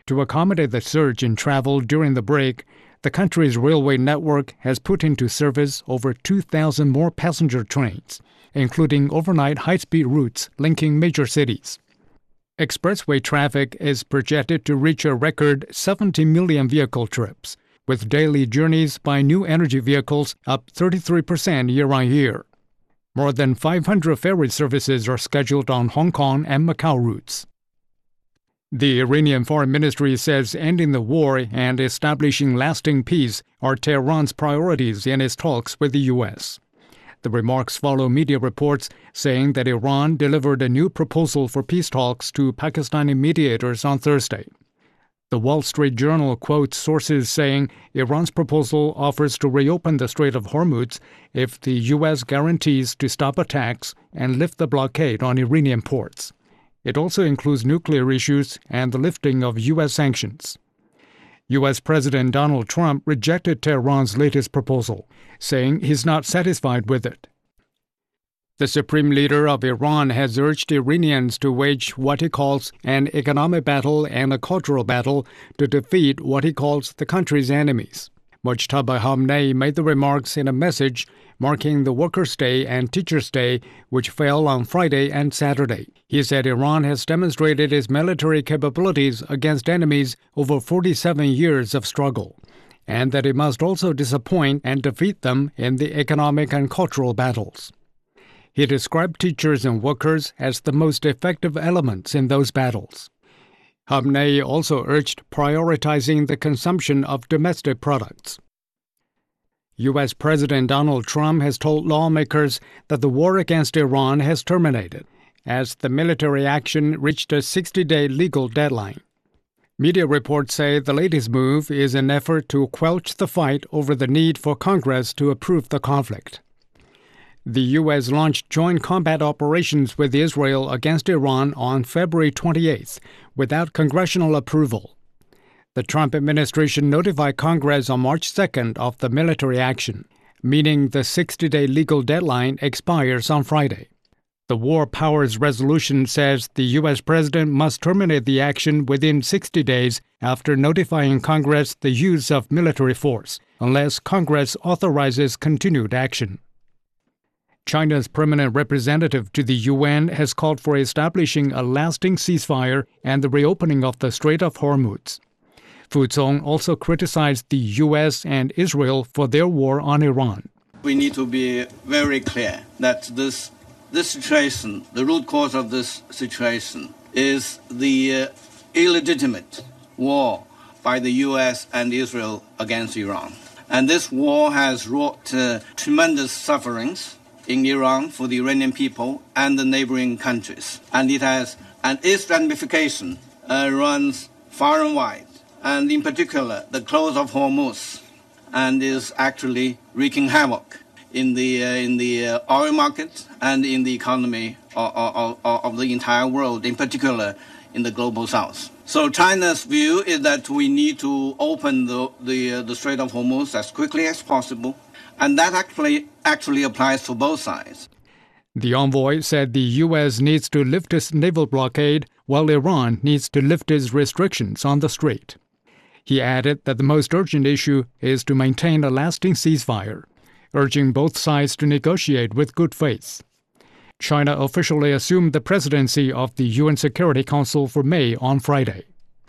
To accommodate the surge in travel during the break, the country's railway network has put into service over 2,000 more passenger trains, including overnight high-speed routes linking major cities. Expressway traffic is projected to reach a record 70 million vehicle trips, with daily journeys by new energy vehicles up 33% year-on-year. More than 500 ferry services are scheduled on Hong Kong and Macau routes. The Iranian Foreign Ministry says ending the war and establishing lasting peace are Tehran's priorities in its talks with the U.S. The remarks follow media reports saying that Iran delivered a new proposal for peace talks to Pakistani mediators on Thursday. The Wall Street Journal quotes sources saying Iran's proposal offers to reopen the Strait of Hormuz if the U.S. guarantees to stop attacks and lift the blockade on Iranian ports. It also includes nuclear issues and the lifting of U.S. sanctions. U.S. President Donald Trump rejected Tehran's latest proposal, saying he's not satisfied with it. The supreme leader of Iran has urged Iranians to wage what he calls an economic battle and a cultural battle to defeat what he calls the country's enemies. Mojtaba Khamenei made the remarks in a message marking the Workers' Day and Teachers' Day, which fell on Friday and Saturday. He said Iran has demonstrated its military capabilities against enemies over 47 years of struggle, and that it must also disappoint and defeat them in the economic and cultural battles. He described teachers and workers as the most effective elements in those battles. Khamenei also urged prioritizing the consumption of domestic products. U.S. President Donald Trump has told lawmakers that the war against Iran has terminated, as the military action reached a 60-day legal deadline. Media reports say the latest move is an effort to quench the fight over the need for Congress to approve the conflict. The U.S. launched joint combat operations with Israel against Iran on February 28th without congressional approval. The Trump administration notified Congress on March 2nd of the military action, meaning the 60-day legal deadline expires on Friday. The War Powers Resolution says the U.S. president must terminate the action within 60 days after notifying Congress the use of military force, unless Congress authorizes continued action. China's permanent representative to the UN has called for establishing a lasting ceasefire and the reopening of the Strait of Hormuz. Fu Zong also criticized the U.S. and Israel for their war on Iran. We need to be very clear that this situation, the root cause of this situation, is the illegitimate war by the U.S. and Israel against Iran. And this war has wrought tremendous sufferings in Iran for the Iranian people and the neighboring countries. And its ramification runs far and wide, and in particular the close of Hormuz, and is actually wreaking havoc in the oil market and in the economy of the entire world, in particular in the global south. So China's view is that we need to open the Strait of Hormuz as quickly as possible, and that actually applies to both sides. The envoy said the U.S. needs to lift its naval blockade, while Iran needs to lift its restrictions on the strait. He added that the most urgent issue is to maintain a lasting ceasefire, urging both sides to negotiate with good faith. China officially assumed the presidency of the UN Security Council for May on Friday.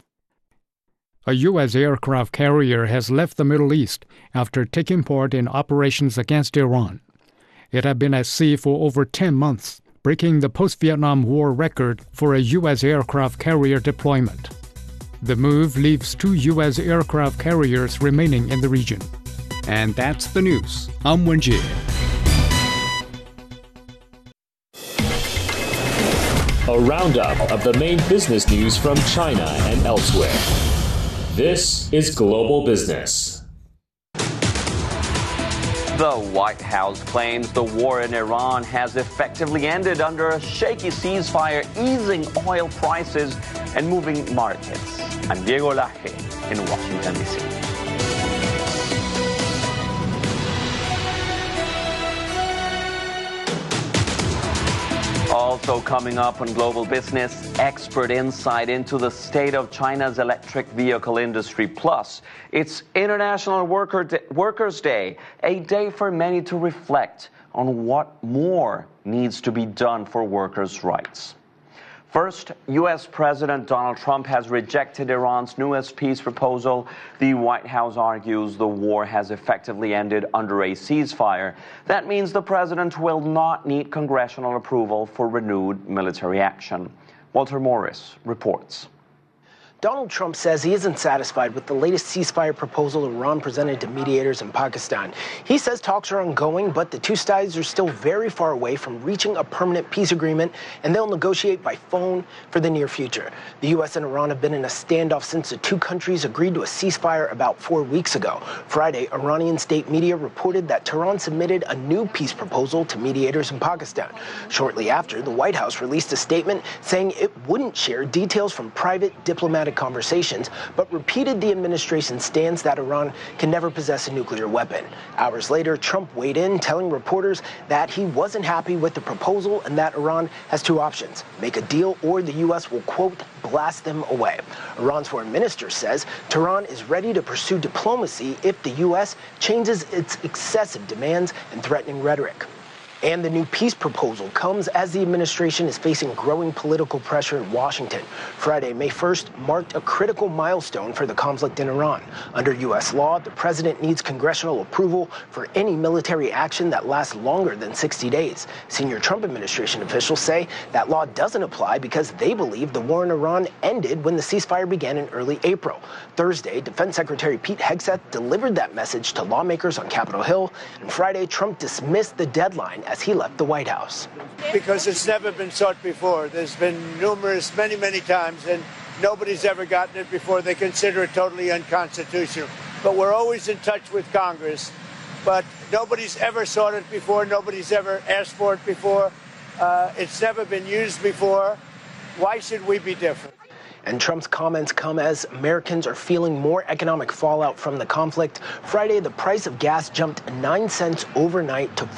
A U.S. aircraft carrier has left the Middle East after taking part in operations against Iran. It had been at sea for over 10 months, breaking the post-Vietnam War record for a U.S. aircraft carrier deployment. The move leaves 2 U.S. aircraft carriers remaining in the region. And that's the news. I'm Wen Jie. A roundup of the main business news from China and elsewhere. This is Global Business. The White House claims the war in Iran has effectively ended under a shaky ceasefire, easing oil prices and moving markets. I'm Diego Laje in Washington, D.C. Also coming up on Global Business, expert insight into the state of China's electric vehicle industry. Plus, it's International Workers' Day, a day for many to reflect on what more needs to be done for workers' rights. First, U.S. President Donald Trump has rejected Iran's newest peace proposal. The White House argues the war has effectively ended under a ceasefire. That means the president will not need congressional approval for renewed military action. Walter Morris reports. Donald Trump says he isn't satisfied with the latest ceasefire proposal Iran presented to mediators in Pakistan. He says talks are ongoing, but the two sides are still very far away from reaching a permanent peace agreement, and they'll negotiate by phone for the near future. The U.S. and Iran have been in a standoff since the two countries agreed to a ceasefire about 4 weeks ago. Friday, Iranian state media reported that Tehran submitted a new peace proposal to mediators in Pakistan. Shortly after, the White House released a statement saying it wouldn't share details from private diplomatic conversations, but repeated the administration's stance that Iran can never possess a nuclear weapon. Hours later, Trump weighed in, telling reporters that he wasn't happy with the proposal and that Iran has two options: make a deal or the U.S. will, quote, blast them away. Iran's foreign minister says Tehran is ready to pursue diplomacy if the U.S. changes its excessive demands and threatening rhetoric. And the new peace proposal comes as the administration is facing growing political pressure in Washington. Friday, May 1st, marked a critical milestone for the conflict in Iran. Under U.S. law, the president needs congressional approval for any military action that lasts longer than 60 days. Senior Trump administration officials say that law doesn't apply because they believe the war in Iran ended when the ceasefire began in early April. Thursday, Defense Secretary Pete Hegseth delivered that message to lawmakers on Capitol Hill. And Friday, Trump dismissed the deadline as he left the White House. Because it's never been sought before. There's been many times, and nobody's ever gotten it before. They consider it totally unconstitutional. But we're always in touch with Congress. But nobody's ever sought it before. Nobody's ever asked for it before. It's never been used before. Why should we be different? And Trump's comments come as Americans are feeling more economic fallout from the conflict. Friday, the price of gas jumped 9 cents overnight to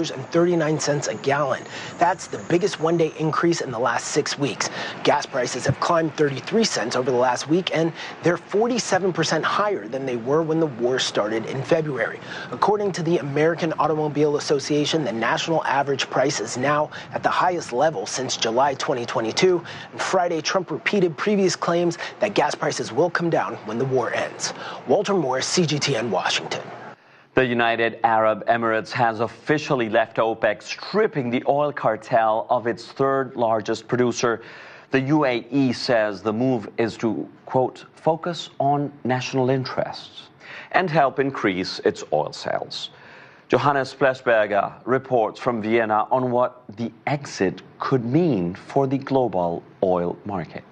$4.39 a gallon. That's the biggest one-day increase in the last 6 weeks. Gas prices have climbed 33 cents over the last week, and they're 47% higher than they were when the war started in February. According to the American Automobile Association, the national average price is now at the highest level since July 2022. And Friday, Trump repeated previous claims that gas prices will come down when the war ends. Walter Morris, CGTN, Washington. The United Arab Emirates has officially left OPEC, stripping the oil cartel of its third largest producer. The UAE says the move is to, quote, focus on national interests and help increase its oil sales. Johannes Pleshberger reports from Vienna on what the exit could mean for the global oil market.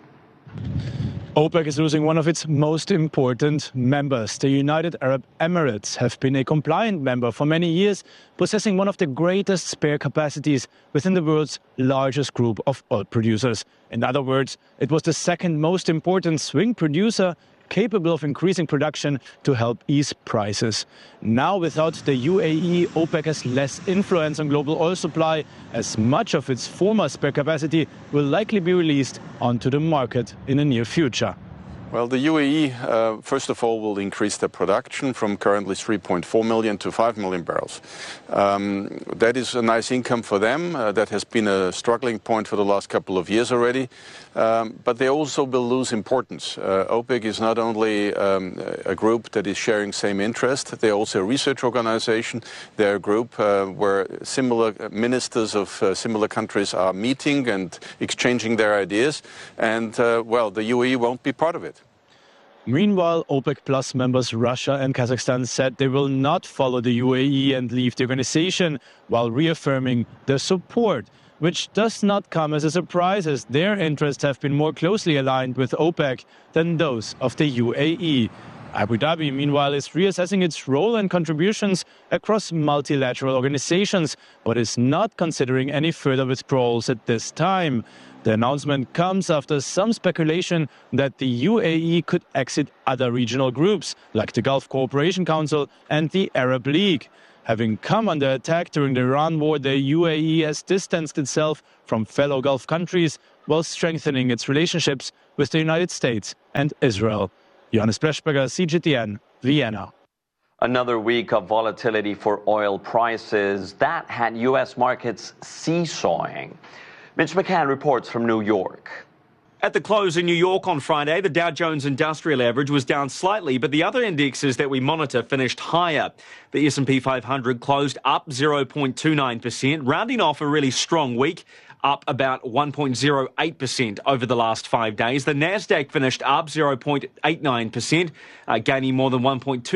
OPEC is losing one of its most important members. The United Arab Emirates have been a compliant member for many years, possessing one of the greatest spare capacities within the world's largest group of oil producers. In other words, it was the second most important swing producer capable of increasing production to help ease prices. Now, without the UAE, OPEC has less influence on global oil supply, as much of its former spare capacity will likely be released onto the market in the near future. Well, the UAE, first of all, will increase their production from currently 3.4 million to 5 million barrels. That is a nice income for them. That has been a struggling point for the last couple of years already. But they also will lose importance. OPEC is not only a group that is sharing same interest, they're also a research organization. They're a group where similar ministers of similar countries are meeting and exchanging their ideas. And, well, the UAE won't be part of it. Meanwhile, OPEC Plus members Russia and Kazakhstan said they will not follow the UAE and leave the organization, while reaffirming their support, which does not come as a surprise, as their interests have been more closely aligned with OPEC than those of the UAE. Abu Dhabi, meanwhile, is reassessing its role and contributions across multilateral organizations, but is not considering any further withdrawals at this time. The announcement comes after some speculation that the UAE could exit other regional groups, like the Gulf Cooperation Council and the Arab League. Having come under attack during the Iran war, the UAE has distanced itself from fellow Gulf countries while strengthening its relationships with the United States and Israel. Johannes Blechberger, CGTN, Vienna. Another week of volatility for oil prices that had U.S. markets seesawing. Mitch McCann reports from New York. At the close in New York on Friday, the Dow Jones Industrial Average was down slightly, but the other indexes that we monitor finished higher. The S&P 500 closed up 0.29%, rounding off a really strong week, up about 1.08% over the last 5 days. The Nasdaq finished up 0.89%, gaining more than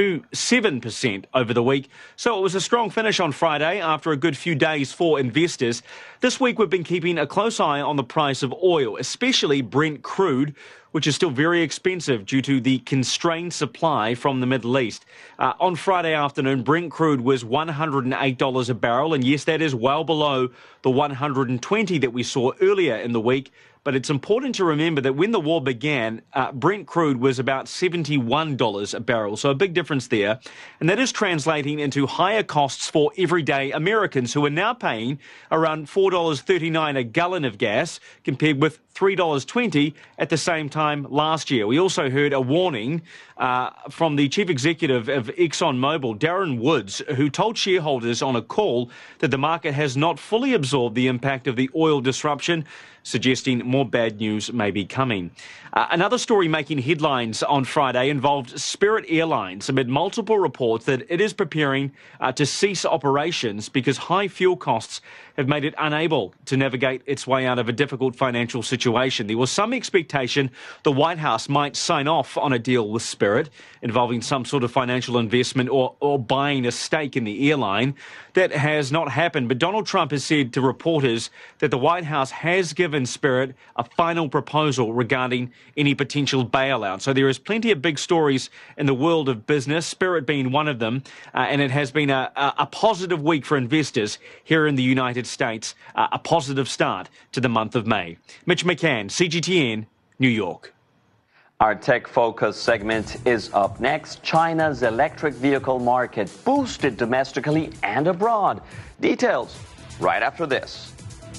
1.27% over the week. So it was a strong finish on Friday after a good few days for investors. This week we've been keeping a close eye on the price of oil, especially Brent crude, which is still very expensive due to the constrained supply from the Middle East. On Friday afternoon, Brent crude was $108 a barrel, and yes, that is well below the $120 that we saw earlier in the week. But it's important to remember that when the war began, Brent crude was about $71 a barrel, so a big difference there. And that is translating into higher costs for everyday Americans who are now paying around $4.39 a gallon of gas compared with $3.20 at the same time last year. We also heard a warning from the chief executive of ExxonMobil, Darren Woods, who told shareholders on a call that the market has not fully absorbed the impact of the oil disruption, suggesting more bad news may be coming. Another story making headlines on Friday involved Spirit Airlines amid multiple reports that it is preparing to cease operations because high fuel costs have made it unable to navigate its way out of a difficult financial situation. There was some expectation the White House might sign off on a deal with Spirit involving some sort of financial investment or buying a stake in the airline. That has not happened, but Donald Trump has said to reporters that the White House has given Spirit a final proposal regarding any potential bailout. So there is plenty of big stories in the world of business, Spirit being one of them, and it has been a positive week for investors here in the United States, a positive start to the month of May. Mitch McCann, CGTN, New York. Our Tech Focus segment is up next. China's electric vehicle market boosted domestically and abroad. Details right after this.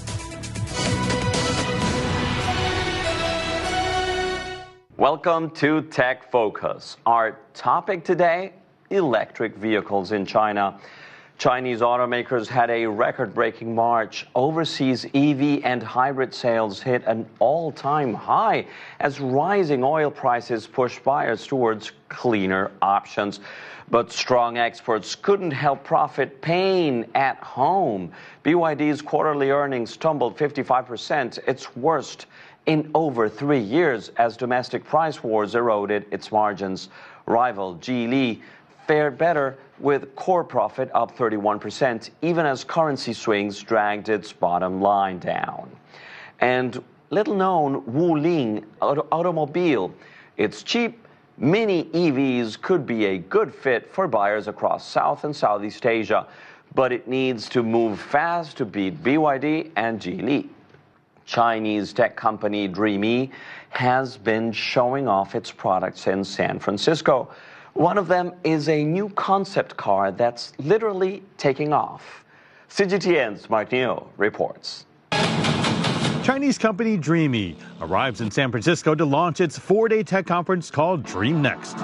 Welcome to Tech Focus. Our topic today, electric vehicles in China. Chinese automakers had a record-breaking March. Overseas EV and hybrid sales hit an all-time high as rising oil prices pushed buyers towards cleaner options. But strong exports couldn't help profit pain at home. BYD's quarterly earnings tumbled 55%, its worst in over 3 years, as domestic price wars eroded its margins. Rival Geely fared better, with core profit up 31%, even as currency swings dragged its bottom line down. And little-known Wuling Automobile, its cheap mini EVs could be a good fit for buyers across South and Southeast Asia, but it needs to move fast to beat BYD and Geely. Chinese tech company Dreame has been showing off its products in San Francisco. One of them is a new concept car that's literally taking off. CGTN's Mark Neo reports. Chinese company Dreame arrives in San Francisco to launch its 4-day tech conference called Dream Next.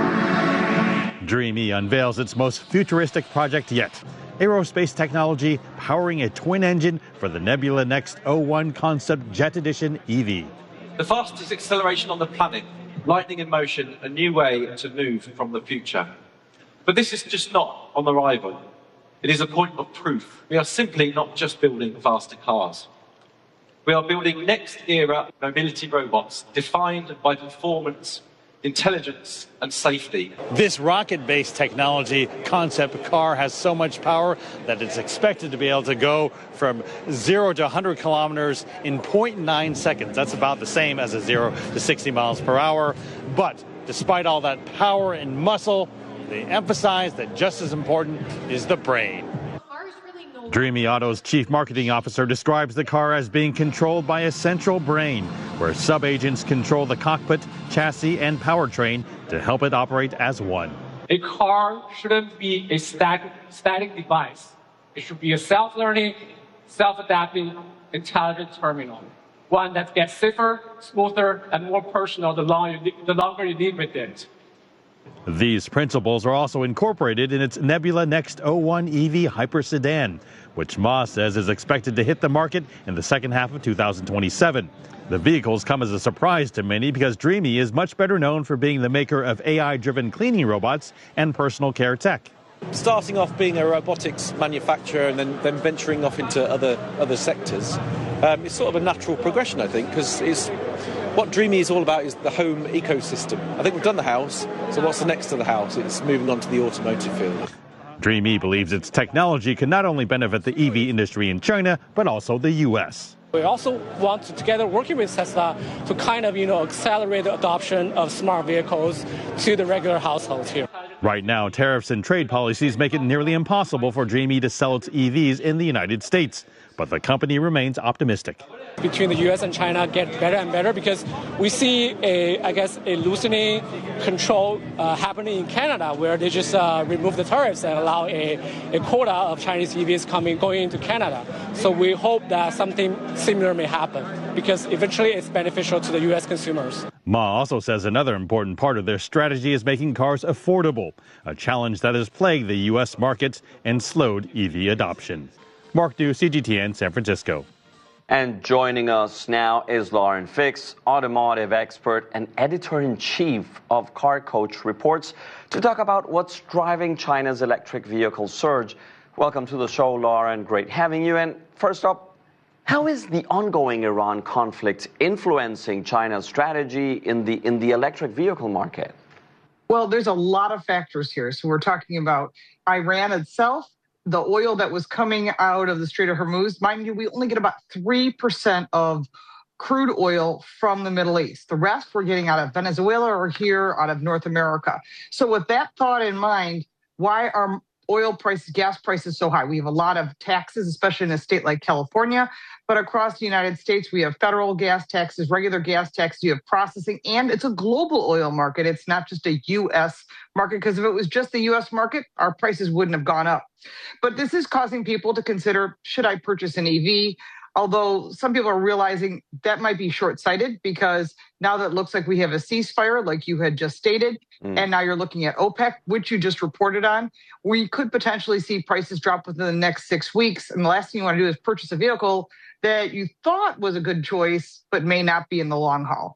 Dreame unveils its most futuristic project yet, aerospace technology powering a twin engine for the Nebula Next 01 Concept Jet Edition EV. The fastest acceleration on the planet, lightning in motion, a new way to move from the future. But this is just not on arrival. It is a point of proof. We are simply not just building faster cars. We are building next-era mobility robots defined by performance, intelligence and safety. This rocket-based technology concept car has so much power that it's expected to be able to go from 0 to 100 kilometers in 0.9 seconds. That's about the same as a 0 to 60 miles per hour. But despite all that power and muscle, they emphasize that just as important is the brain. Dreame Auto's chief marketing officer describes the car as being controlled by a central brain, where sub-agents control the cockpit, chassis, and powertrain to help it operate as one. A car shouldn't be a static device. It should be a self-learning, self-adapting, intelligent terminal. One that gets safer, smoother, and more personal the longer you live with it. These principles are also incorporated in its Nebula Next 01 EV hyper sedan, which Ma says is expected to hit the market in the second half of 2027. The vehicles come as a surprise to many because Dreame is much better known for being the maker of AI-driven cleaning robots and personal care tech. Starting off being a robotics manufacturer and then venturing off into other sectors, it's sort of a natural progression, I think, because what Dreame is all about is the home ecosystem. I think we've done the house, so what's the next to the house? It's moving on to the automotive field. Dreame believes its technology can not only benefit the EV industry in China, but also the U.S. We also want to, together working with Tesla, to kind of, accelerate the adoption of smart vehicles to the regular households here. Right now, tariffs and trade policies make it nearly impossible for Dreame to sell its EVs in the United States. But the company remains optimistic. Between the U.S. and China get better and better because we see a loosening control happening in Canada where they just remove the tariffs and allow a quota of Chinese EVs going into Canada. So we hope that something similar may happen because eventually it's beneficial to the U.S. consumers. Ma also says another important part of their strategy is making cars affordable, a challenge that has plagued the U.S. markets and slowed EV adoption. Mark Du, CGTN, San Francisco. And joining us now is Lauren Fix, automotive expert and editor-in-chief of Car Coach Reports, to talk about what's driving China's electric vehicle surge. Welcome to the show, Lauren. Great having you. And first up, how is the ongoing Iran conflict influencing China's strategy in the electric vehicle market? Well, there's a lot of factors here. So we're talking about Iran itself, the oil that was coming out of the Strait of Hormuz. Mind you, we only get about 3% of crude oil from the Middle East. The rest we're getting out of Venezuela or here out of North America. So with that thought in mind, why are oil prices, gas prices so high? We have a lot of taxes, especially in a state like California. But across the United States, we have federal gas taxes, regular gas taxes, you have processing, and it's a global oil market. It's not just a U.S. market, because if it was just the U.S. market, our prices wouldn't have gone up. But this is causing people to consider, should I purchase an EV? Although some people are realizing that might be short-sighted because now that it looks like we have a ceasefire, like you had just stated, and now you're looking at OPEC, which you just reported on, we could potentially see prices drop within the next 6 weeks. And the last thing you want to do is purchase a vehicle that you thought was a good choice, but may not be in the long haul.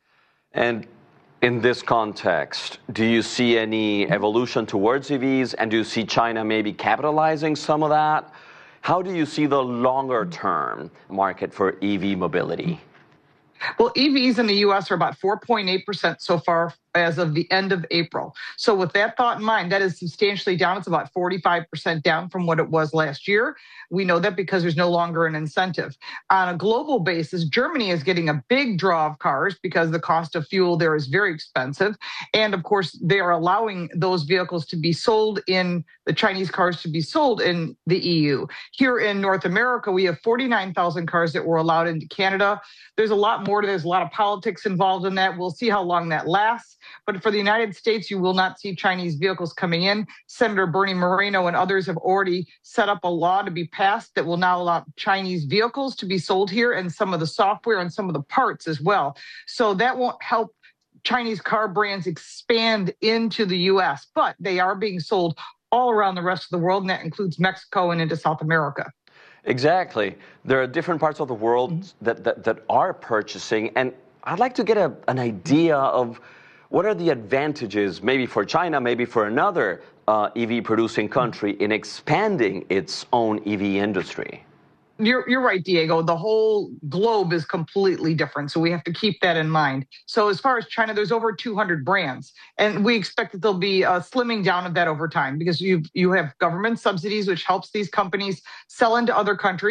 And in this context, do you see any evolution towards EVs? And do you see China maybe capitalizing some of that? How do you see the longer-term market for EV mobility? Well, EVs in the U.S. are about 4.8% so far as of the end of April. So with that thought in mind, that is substantially down. It's about 45% down from what it was last year. We know that because there's no longer an incentive. On a global basis, Germany is getting a big draw of cars because the cost of fuel there is very expensive. And of course, they are allowing those vehicles to be sold in the Chinese cars to be sold in the EU. Here in North America, we have 49,000 cars that were allowed into Canada. There's a lot more to this. There's a lot of politics involved in that. We'll see how long that lasts. But for the United States, you will not see Chinese vehicles coming in. Senator Bernie Moreno and others have already set up a law to be passed that will now allow Chinese vehicles to be sold here and some of the software and some of the parts as well. So that won't help Chinese car brands expand into the U.S., but they are being sold all around the rest of the world, and that includes Mexico and into South America. Exactly. There are different parts of the world that are purchasing, and I'd like to get an idea of what are the advantages, maybe for China, maybe for another EV-producing country, in expanding its own EV industry? You're right, Diego. The whole globe is completely different, so we have to keep that in mind. So as far as China, there's over 200 brands, and we expect that there'll be a slimming down of that over time because you have government subsidies, which helps these companies sell into other countries.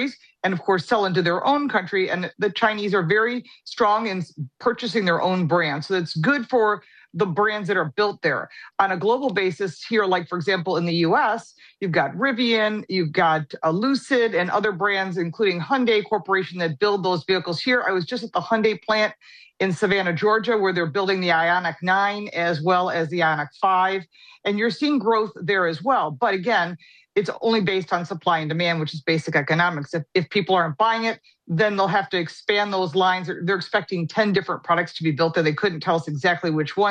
and of course sell into their own country. And the Chinese are very strong in purchasing their own brands. So it's good for the brands that are built there. On a global basis here, like for example, in the US, you've got Rivian, you've got Lucid and other brands, including Hyundai Corporation that build those vehicles here. I was just at the Hyundai plant in Savannah, Georgia, where they're building the Ioniq 9 as well as the Ioniq 5. And you're seeing growth there as well. But again, it's only based on supply and demand, which is basic economics. If people aren't buying it, then they'll have to expand those lines. They're expecting 10 different products to be built there. They couldn't tell us exactly which one.